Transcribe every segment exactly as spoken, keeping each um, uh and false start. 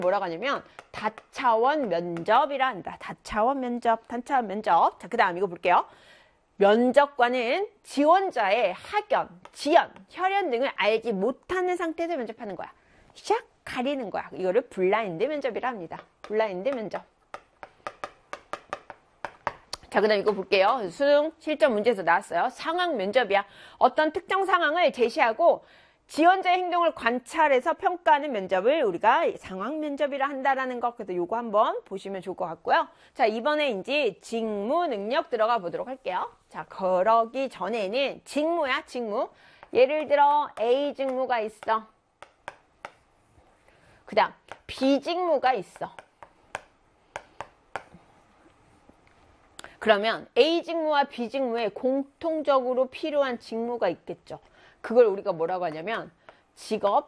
뭐라고 하냐면 다차원 면접이라 한다. 다차원 면접, 다차원 면접. 자, 그 다음 이거 볼게요. 면접관은 지원자의 학연, 지연, 혈연 등을 알지 못하는 상태에서 면접하는 거야. 샥 가리는 거야. 이거를 블라인드 면접이라 합니다. 블라인드 면접. 자, 그 다음 이거 볼게요. 수능 실전 문제에서 나왔어요. 상황 면접이야. 어떤 특정 상황을 제시하고 지원자의 행동을 관찰해서 평가하는 면접을 우리가 상황 면접이라 한다라는 거. 그래서 요거 한번 보시면 좋을 것 같고요. 자, 이번에 이제 직무 능력 들어가 보도록 할게요. 자, 그러기 전에는 직무야, 직무. 예를 들어 A 직무가 있어. 그 다음 B 직무가 있어. 그러면 A 직무와 B 직무에 공통적으로 필요한 직무가 있겠죠. 그걸 우리가 뭐라고 하냐면 직업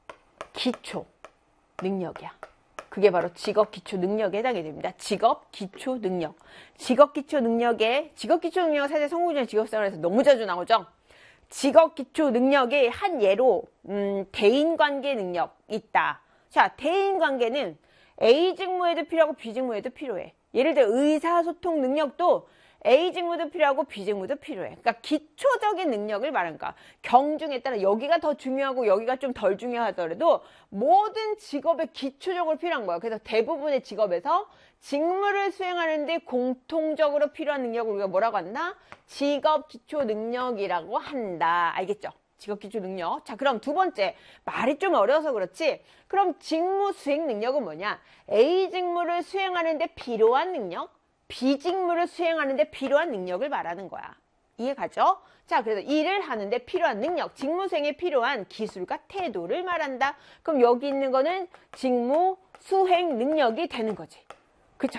기초 능력이야. 그게 바로 직업 기초 능력에 해당이 됩니다. 직업 기초 능력. 직업 기초 능력에 직업 기초 능력은 사실 성공적인 직업생활에서 너무 자주 나오죠. 직업 기초 능력의 한 예로 음, 대인관계 능력 있다. 자, 대인관계는 A 직무에도 필요하고 B 직무에도 필요해. 예를 들어 의사소통 능력도 A 직무도 필요하고 B 직무도 필요해. 그러니까 기초적인 능력을 말하는 거야. 경중에 따라 여기가 더 중요하고 여기가 좀 덜 중요하더라도 모든 직업에 기초적으로 필요한 거야. 그래서 대부분의 직업에서 직무를 수행하는데 공통적으로 필요한 능력을 우리가 뭐라고 한다? 직업 기초 능력이라고 한다. 알겠죠? 직업 기초 능력. 자, 그럼 두 번째. 말이 좀 어려워서 그렇지. 그럼 직무 수행 능력은 뭐냐? A 직무를 수행하는데 필요한 능력, B 직무를 수행하는데 필요한 능력을 말하는 거야. 이해가죠? 자, 그래서 일을 하는데 필요한 능력, 직무 수행에 필요한 기술과 태도를 말한다. 그럼 여기 있는 거는 직무 수행 능력이 되는 거지. 그쵸?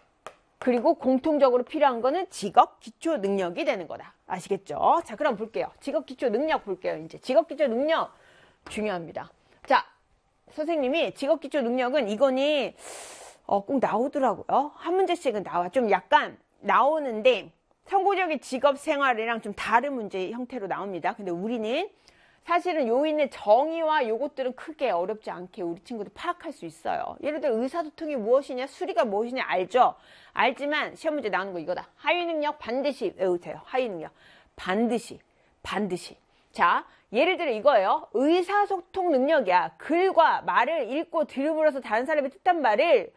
그리고 공통적으로 필요한 거는 직업 기초 능력이 되는 거다. 아시겠죠? 자, 그럼 볼게요. 직업 기초 능력 볼게요. 이제 직업 기초 능력 중요합니다. 자, 선생님이 직업 기초 능력은 이거니 어, 꼭 나오더라고요. 한 문제씩은 나와. 좀 약간 나오는데 성공적인 직업 생활이랑 좀 다른 문제 형태로 나옵니다. 근데 우리는 사실은 요 있는 정의와 요것들은 크게 어렵지 않게 우리 친구들 파악할 수 있어요. 예를 들어 의사소통이 무엇이냐, 수리가 무엇이냐 알죠? 알지만 시험 문제 나오는 거 이거다. 하위 능력 반드시 외우세요. 하위 능력 반드시 반드시. 자, 예를 들어 이거예요. 의사소통 능력이야. 글과 말을 읽고 들음으로써 다른 사람의 뜻한 말을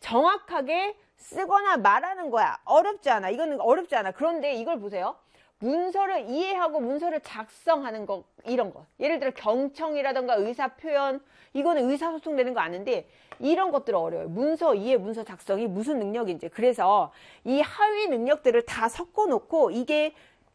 정확하게 쓰거나 말하는 거야. 어렵지 않아. 이거는 어렵지 않아. 그런데 이걸 보세요. 문서를 이해하고 문서를 작성하는 거, 이런 거. 예를 들어 경청이라던가 의사표현, 이거는 의사소통 되는 거 아는데 이런 것들은 어려워요. 문서 이해, 문서 작성이 무슨 능력인지. 그래서 이 하위 능력들을 다 섞어놓고 이게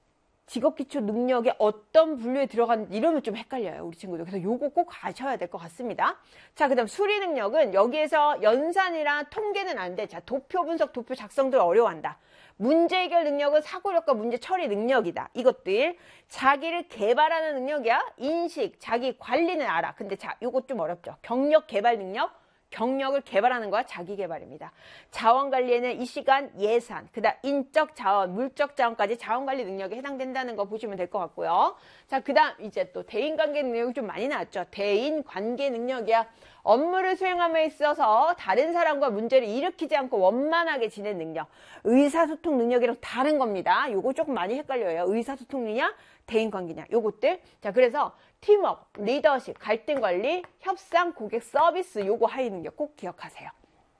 직업기초 능력에 어떤 분류에 들어가는지 이러면 좀 헷갈려요, 우리 친구들. 그래서 요거 꼭 아셔야 될 것 같습니다. 자, 그 다음 수리 능력은 여기에서 연산이랑 통계는 안 돼. 자, 도표 분석, 도표 작성들 어려워한다. 문제 해결 능력은 사고력과 문제 처리 능력이다. 이것들 자기를 개발하는 능력이야. 인식, 자기 관리는 알아. 근데 자, 요거 좀 어렵죠. 경력 개발 능력. 경력을 개발하는 거야. 자기 개발입니다. 자원 관리에는 이 시간 예산, 그다음 인적 자원, 물적 자원까지 자원 관리 능력에 해당된다는 거 보시면 될 것 같고요. 자, 그다음 이제 또 대인 관계 능력이 좀 많이 나왔죠. 대인 관계 능력이야. 업무를 수행함에 있어서 다른 사람과 문제를 일으키지 않고 원만하게 지낸 능력. 의사소통 능력이랑 다른 겁니다. 요거 조금 많이 헷갈려요. 의사소통 능력, 대인관계냐, 요것들. 자, 그래서 팀워크, 리더십, 갈등관리, 협상, 고객 서비스, 요거 하위 능력 꼭 기억하세요.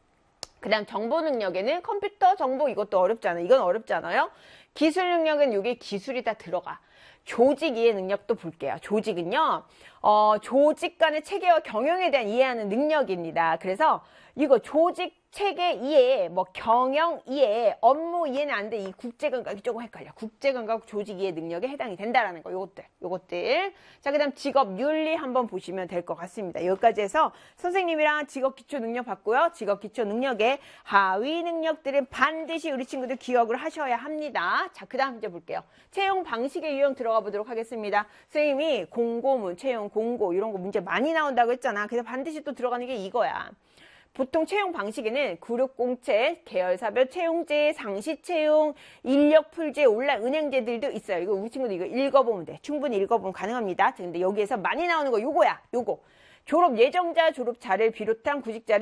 그 다음 정보 능력에는 컴퓨터 정보, 이것도 어렵지 않아요. 이건 어렵지 않아요. 기술 능력은 요게 기술이 다 들어가. 조직 이해 능력도 볼게요. 조직은요, 어, 조직 간의 체계와 경영에 대한 이해하는 능력입니다. 그래서 이거 조직 체계 이해, 뭐 경영 이해, 업무 이해는 안 돼. 이 국제감각이 조금 헷갈려. 국제감각 조직 이해 능력에 해당이 된다라는 거. 요것들, 요것들. 자, 그다음 직업 윤리 한번 보시면 될 것 같습니다. 여기까지 해서 선생님이랑 직업 기초 능력 봤고요. 직업 기초 능력의 하위 능력들은 반드시 우리 친구들 기억을 하셔야 합니다. 자, 그다음 이제 볼게요. 채용 방식의 유형 들어가 보도록 하겠습니다. 선생님이 공고문, 채용 공고 이런 거 문제 많이 나온다고 했잖아. 그래서 반드시 또 들어가는 게 이거야. 보통 채용 방식에는 그룹 공채, 계열사별 채용제, 상시 채용, 인력 풀제, 온라인 은행제들도 있어요. 이거 우리 친구들 이거 읽어보면 돼. 충분히 읽어보면 가능합니다. 근데 여기에서 많이 나오는 거 요거야. 요거. 졸업 예정자, 졸업자를 비롯한 구직자를